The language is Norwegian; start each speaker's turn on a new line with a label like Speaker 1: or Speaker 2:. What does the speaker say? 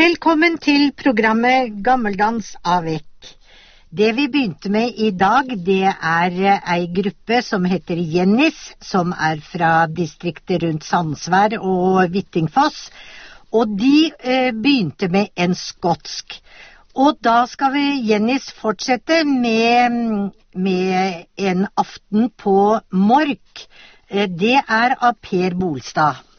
Speaker 1: Velkommen til programmet Gammeldans Avvik. Det vi begynte med I dag, det ei gruppe som heter Jennys, som fra distriktet rundt Sandsvær og Hvittingfoss. Og de begynte med en skotsk. Og da skal vi, Jennys, fortsette med en aften på Mork. Det av Per Bolstad.